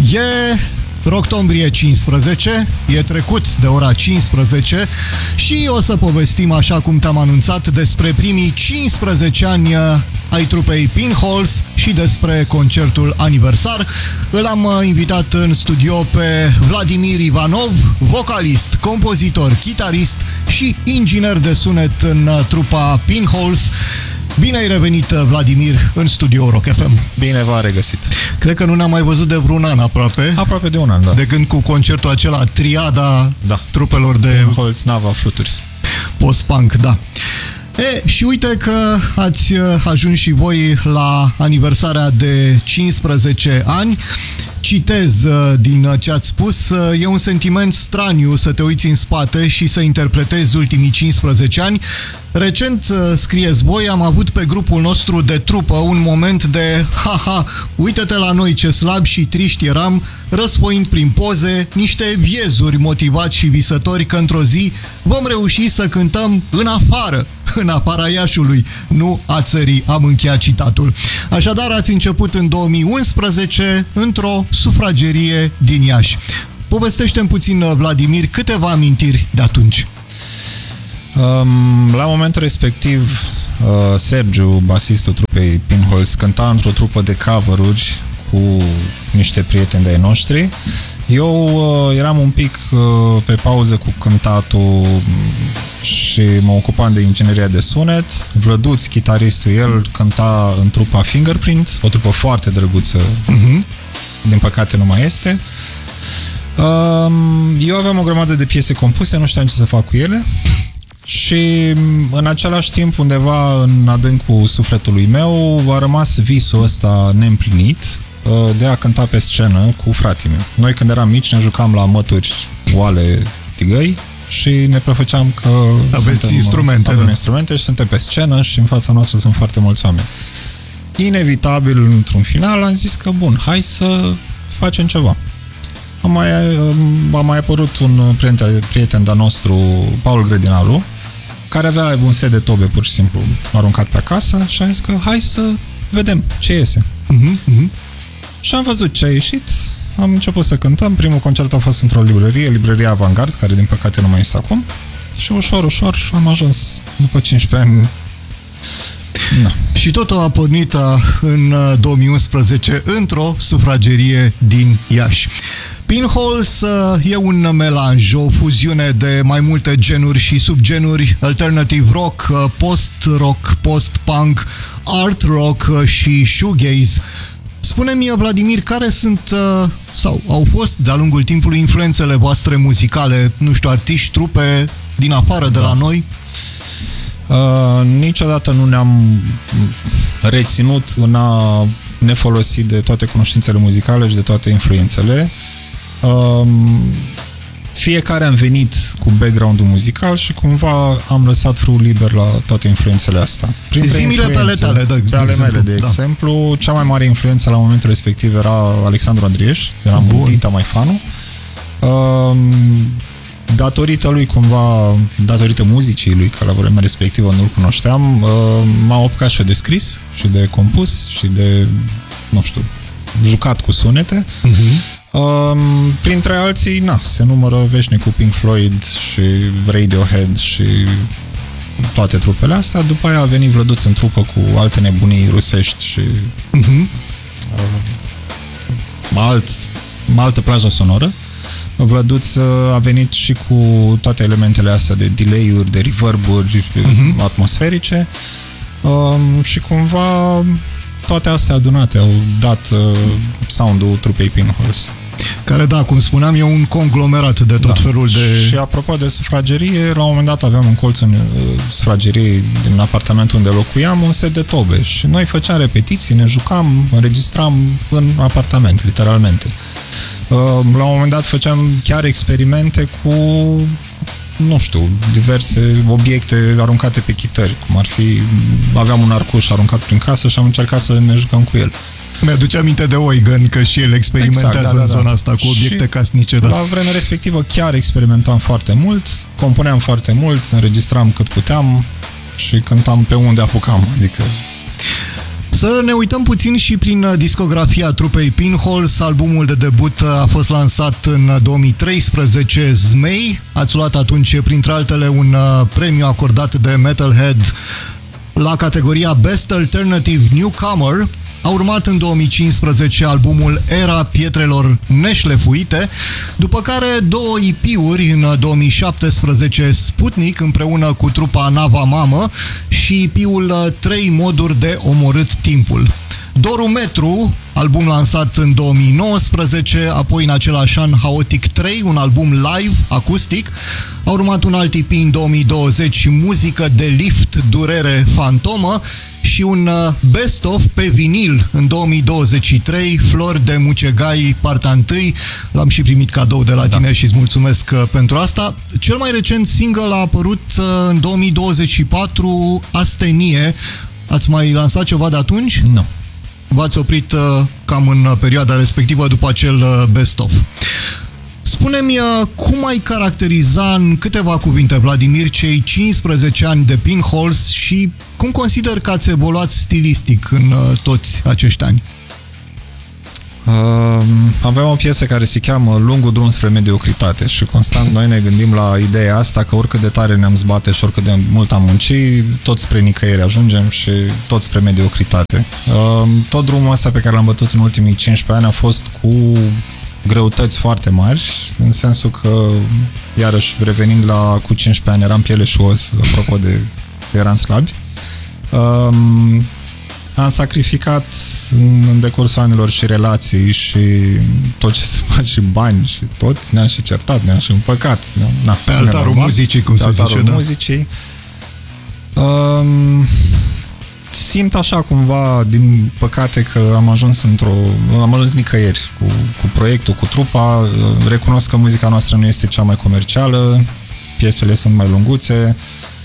E octombrie 15, e trecut de ora 15 și o să povestim, așa cum te-am anunțat, despre primii 15 ani ai trupei Pinholes și despre concertul aniversar. Îl am invitat în studio pe Vladimir Ivanov, vocalist, compozitor, chitarist și inginer de sunet în trupa Pinholes. Bine ai revenit, Vladimir, în studio Rock FM. Bine v-am regăsit. Cred că nu ne-am mai văzut de vreun an aproape. Aproape de un an, da. De când cu concertul acela, triada trupelor de Pinholes, Nava, Fluturi. Post-punk, da. Și uite că ați ajuns și voi la aniversarea de 15 ani. Citez din ce ați spus: e un sentiment straniu să te uiți în spate și să interpretezi ultimii 15 ani. Recent, scrieți voi, am avut pe grupul nostru de trupă un moment de haha, uite-te la noi ce slabi și triști eram, răsfoind prin poze niște viezuri motivați și visători că într-o zi vom reuși să cântăm în afara Iașului, nu a țării. Am încheiat citatul. Așadar, ați început în 2011 într-o sufragerie din Iași. Povestește-mi puțin, Vladimir, câteva amintiri de atunci. La momentul respectiv, Sergiu, basistul trupei Pinholes, cânta într-o trupă de cover-uri cu niște prieteni de-ai noștri. Eu eram un pic pe pauză cu cântatul și mă ocupam de ingineria de sunet. Vlăduț, chitaristul, el cânta în trupa Fingerprint, o trupă foarte drăguță, din păcate nu mai este. Eu aveam o grămadă de piese compuse, nu știam ce să fac cu ele. Și în același timp, undeva în adâncul sufletului meu, a rămas visul ăsta neîmplinit de a cânta pe scenă cu frații mei. Noi, când eram mici, ne jucam la mături, oale, tigăi și ne prefăceam că avem instrumente și suntem pe scenă și în fața noastră sunt foarte mulți oameni. Inevitabil, într-un final, am zis că bun, hai să facem ceva. A mai apărut un prieten de-a nostru, Paul Grădinalu, care avea un set de tobe pur și simplu aruncat pe acasă și am zis că hai să vedem ce iese. Și am văzut ce a ieșit, am început să cântăm. Primul concert a fost într-o librăria Avantgard, care din păcate nu mai este acum, și ușor am ajuns după 15 ani. Da. Și totul a pornit în 2011 într-o sufragerie din Iași. Pinholes e un melanj, o fuziune de mai multe genuri și subgenuri: alternative rock, post-rock, post-punk, art rock și shoegaze. Spune-mi, Vladimir, care sunt sau au fost de-a lungul timpului influențele voastre muzicale, nu știu, artiști, trupe din afară de la noi? Niciodată nu ne-am reținut în a ne folosi de toate cunoștințele muzicale și de toate influențele. Fiecare am venit cu background-ul muzical și cumva am lăsat frâul liber la toate influențele astea. Zi-mi pe ale mele, de exemplu, cea mai mare influență la momentul respectiv era Alexandru Andrieș, eram Dita Maifanu. Datorită lui, cumva, datorită muzicii lui, că la vremea respectivă nu-l cunoșteam, m-am apucat și de scris și de compus și de, nu știu, jucat cu sunete. Printre alții, se numără veșnicul Pink Floyd și Radiohead și toate trupele astea. După aia a venit Vlăduț în trupă cu alte nebunii rusești și altă plajă sonoră. Vlăduț a venit și cu toate elementele astea de delay-uri, de reverb-uri atmosferice și cumva toate astea adunate au dat sound-ul trupei Pinholes. Care, da, cum spuneam, e un conglomerat de tot felul de... Și apropo de sufragerie, la un moment dat aveam în colțul sufrageriei din apartamentul unde locuiam un set de tobe și noi făceam repetiții, ne jucam, înregistram în apartament, literalmente. La un moment dat făceam chiar experimente cu, nu știu, diverse obiecte aruncate pe chitări, cum ar fi, aveam un arcuș aruncat prin casă și am încercat să ne jucăm cu el. Mi-aduce aminte de Oigan, că și el experimentează în zona asta cu obiecte și casnice. La vremea respectivă chiar experimentam foarte mult, compuneam foarte mult, înregistram cât puteam și cântam pe unde apucam, adică... Să ne uităm puțin și prin discografia trupei Pinholes. Albumul de debut a fost lansat în 2013, Zmei. Ați luat atunci, printre altele, un premiu acordat de Metalhead la categoria Best Alternative Newcomer. A urmat în 2015 albumul Era Pietrelor Neșlefuite, după care două EP-uri în 2017, Sputnik împreună cu trupa Nava Mamă și EP-ul 3 moduri de omorât timpul. Dorumetru, album lansat în 2019, apoi în același an Haotic 3, un album live, acustic. A urmat un alt EP în 2020, Muzică de lift, durere, fantomă, și un best-of pe vinil în 2023, Flori de mucegai, partea 1. L-am și primit cadou de la tine și îți mulțumesc pentru asta. Cel mai recent single a apărut în 2024, Astenie. Ați mai lansat ceva de atunci? Nu. V-ați oprit cam în perioada respectivă după acel best-of. Spune-mi, cum ai caracteriza în câteva cuvinte, Vladimir, cei 15 ani de Pinholes și cum consider că ați evoluat stilistic în toți acești ani? Avem o piesă care se cheamă Lungul drum spre mediocritate și constant noi ne gândim la ideea asta că oricât de tare ne-am zbate și oricât de mult am muncit, tot spre nicăieri ajungem și tot spre mediocritate. Tot drumul ăsta pe care l-am bătut în ultimii 15 ani a fost cu greutăți foarte mari, în sensul că, iarăși, revenind la cu 15 ani, eram piele și os, apropo de eram slabi. Am sacrificat în decursul anilor și relații și tot ce se face, și bani și tot, ne-am și certat, ne-am și împăcat. Pe altarul muzicii, cum se zice, da. Muzicii. Simt așa cumva, din păcate, că am ajuns nicăieri cu proiectul, cu trupa. Recunosc că muzica noastră nu este cea mai comercială, piesele sunt mai lunguțe.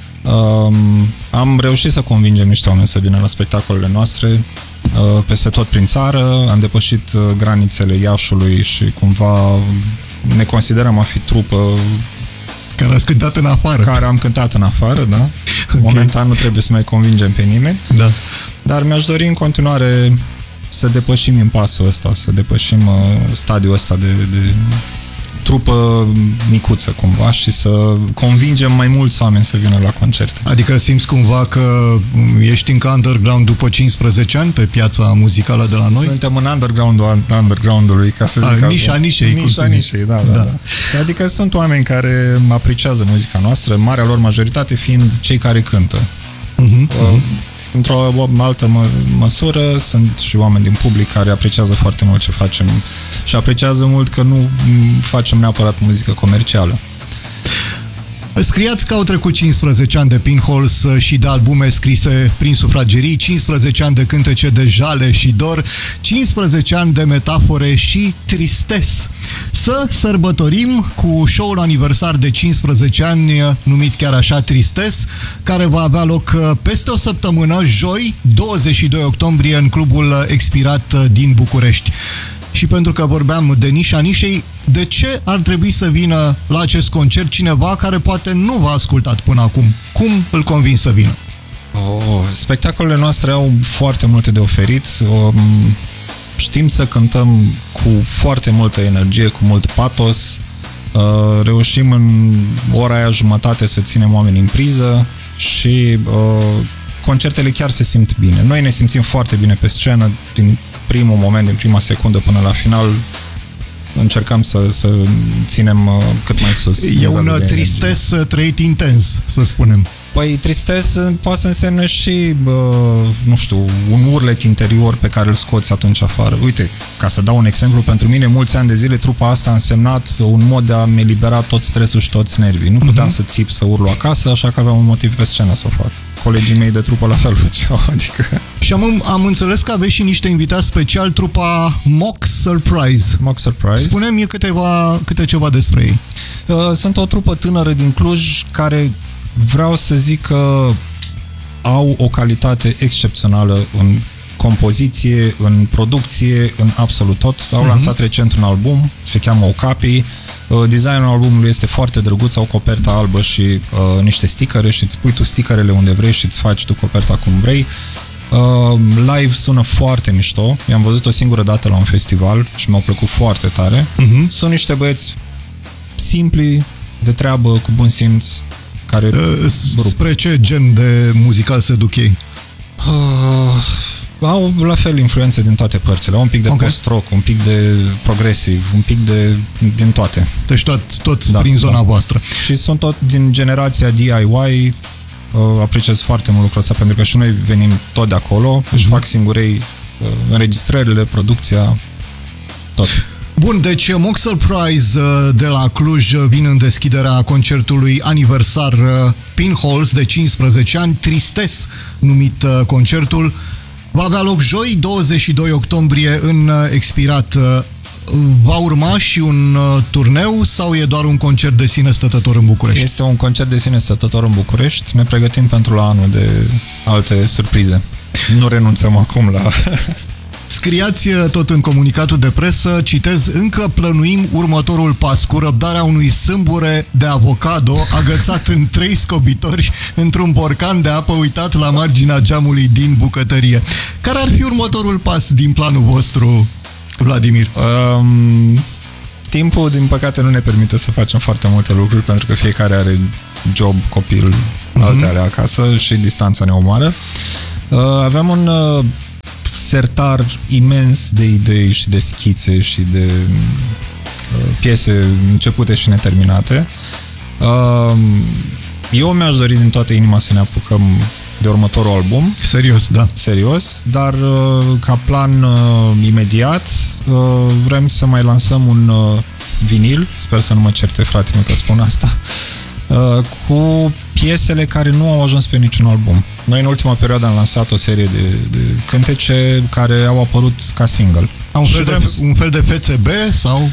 Am reușit să convingem niște oameni să vină la spectacolele noastre peste tot prin țară, am depășit granițele Iașului și cumva ne considerăm a fi trupă care ați cântat în afară. Care am cântat în afară, da. Okay. Momentan nu trebuie să mai convingem pe nimeni. Da. Dar mi-aș dori în continuare să depășim impasul ăsta, să depășim stadiul ăsta de trupă micuță cumva și să convingem mai mulți oameni să vină la concerte. Adică simți cumva că ești încă underground după 15 ani pe piața muzicală de la noi? Suntem în underground-ul underground-ului, ca să zic nișa nișei. Nișa nișei, da. Adică sunt oameni care apreciază muzica noastră, marea lor majoritate fiind cei care cântă. Într-o altă măsură sunt și oameni din public care apreciază foarte mult ce facem și apreciază mult că nu facem neapărat muzică comercială. Scriați că au trecut 15 ani de Pinholes și de albume scrise prin sufragerii, 15 ani de cântece de jale și dor, 15 ani de metafore și tristes. Să sărbătorim cu show-ul aniversar de 15 ani, numit chiar așa Tristes, care va avea loc peste o săptămână, joi, 22 octombrie, în Clubul Expirat din București. Și pentru că vorbeam de nișa nișei, de ce ar trebui să vină la acest concert cineva care poate nu v-a ascultat până acum? Cum îl convin să vină? Spectacolele noastre au foarte multe de oferit. Știm să cântăm cu foarte multă energie, cu mult patos. Reușim în ora aia jumătate să ținem oamenii în priză și concertele chiar se simt bine. Noi ne simțim foarte bine pe scenă din primul moment, din prima secundă până la final. Încercăm să ținem cât mai sus. E un tristes trăit intens, să spunem. Păi tristes poate să însemne și, nu știu, un urlet interior pe care îl scoți atunci afară. Uite, ca să dau un exemplu, pentru mine, mulți ani de zile, trupa asta a însemnat un mod de a-mi elibera tot stresul și toți nervii. Nu puteam să țip, să urlu acasă, așa că aveam un motiv pe scenă să o fac. Colegii mei de trupă la fel făceau, adică... Și am înțeles că aveți și niște invitați special, trupa Mock Surprise. Mock Surprise. Spune-mi câte ceva despre ei. Sunt o trupă tânără din Cluj care vreau să zic că au o calitate excepțională în compoziție, în producție, în absolut tot. Au lansat recent un album, se cheamă Okapi. Designul albumului este foarte drăguț, au coperta albă și niște stickere și îți pui tu stickerele unde vrei și îți faci tu coperta cum vrei. Live sună foarte mișto. I-am văzut o singură dată la un festival și mi-au plăcut foarte tare. Sunt niște băieți simpli, de treabă, cu bun simț, care... Spre ce gen de muzical se duc ei? Au la fel influențe din toate părțile. Au un pic de post-rock, un pic de progresiv, un pic din toate. Deci tot prin zona voastră. Și sunt tot din generația DIY. Apreciez foarte mult lucrul ăsta pentru că și noi venim tot de acolo, își fac singurei înregistrările, producția, tot. Bun, deci Mock Surprise de la Cluj vin în deschiderea concertului aniversar Pinholes de 15 ani, Tristes numit concertul. Va avea loc joi, 22 octombrie, în Expirat. Va urma și un turneu sau e doar un concert de sine stătător în București? Este un concert de sine stătător în București. Ne pregătim pentru la anul de alte surprize. Nu renunțăm acum la... Scriați tot în comunicatul de presă, citez, încă plănuim următorul pas cu răbdarea unui sâmbure de avocado agățat în 3 scobitori într-un borcan de apă uitat la marginea geamului din bucătărie. Care ar fi următorul pas din planul vostru, Vladimir? Timpul, din păcate, nu ne permite să facem foarte multe lucruri pentru că fiecare are job, copil, alte are acasă și distanța ne omoară. Aveam un sertar imens de idei și de schițe și de piese începute și neterminate. Eu mi-aș dori din toată inima să ne apucăm de următorul album. Serios, da. Serios, dar ca plan imediat vrem să mai lansăm un vinil, sper să nu mă certe fratele meu că spun asta, cu piesele care nu au ajuns pe niciun album. Noi în ultima perioadă am lansat o serie de cântece care au apărut ca single. Un fel de FCB sau?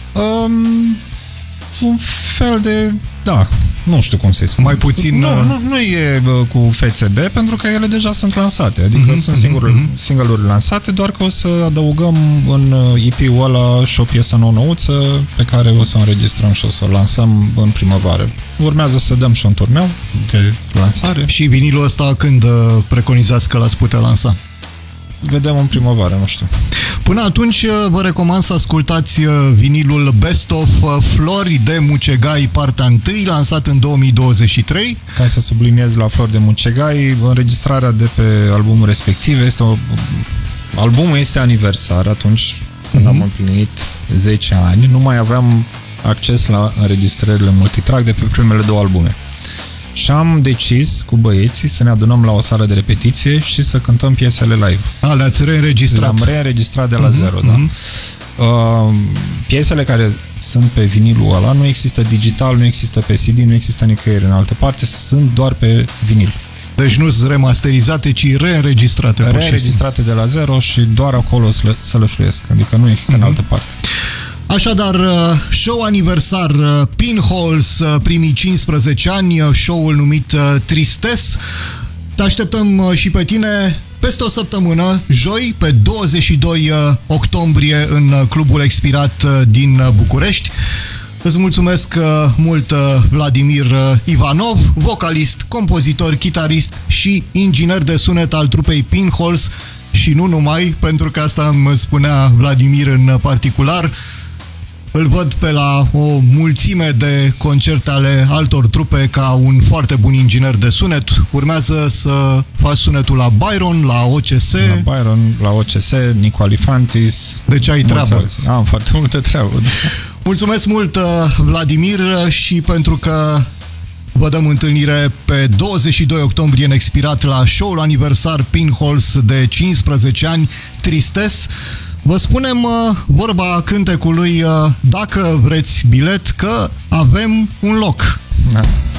Un fel de... Da, nu știu cum să-i spun. Mai puțin... Nu e cu FCB, pentru că ele deja sunt lansate. Adică sunt single-uri lansate, doar că o să adăugăm în EP-ul ăla și o piesă nouță pe care o să o înregistrăm și o să o lansăm în primăvară. Urmează să dăm și un turneu de lansare. Și vinilul ăsta când preconizați că l-ați putea lansa? Vedem în primăvară, nu știu. Până atunci vă recomand să ascultați vinilul Best of Flori de Mucegai, partea 1, lansat în 2023. Ca să subliniez la Flori de Mucegai, înregistrarea de pe albumul respectiv este albumul este aniversar atunci când am împlinit 10 ani. Nu mai aveam acces la înregistrările multitrack de pe primele 2 albume. Și am decis cu băieții să ne adunăm la o sală de repetiție și să cântăm piesele live. Le-ați reînregistrat? Le-am reînregistrat de la zero, da. Piesele care sunt pe vinilul ăla nu există digital, nu există pe CD, nu există nicăieri în altă parte, sunt doar pe vinil. Deci nu sunt remasterizate, ci reînregistrate. Reînregistrate de la zero și doar acolo să lășluiesc, adică nu există în altă parte. Așadar, show aniversar Pinholes, primii 15 ani, show-ul numit Tristes. Te așteptăm și pe tine peste o săptămână, joi, pe 22 octombrie, în Clubul Expirat din București. Îți mulțumesc mult, Vladimir Ivanov, vocalist, compozitor, chitarist și inginer de sunet al trupei Pinholes și nu numai, pentru că asta îmi spunea Vladimir în particular. Îl văd pe la o mulțime de concerte ale altor trupe ca un foarte bun inginer de sunet. Urmează să faci sunetul la Byron, la OCS. La Byron, la OCS, Nico Alifantis. Deci ai treabă. Am foarte multă treabă. Da. Mulțumesc mult, Vladimir, și pentru că vă dăm întâlnire pe 22 octombrie în Expirat la show-ul aniversar Pinholes de 15 ani, Tristes. Vă spunem vorba cântecului, dacă vreți bilet, că avem un loc. Da.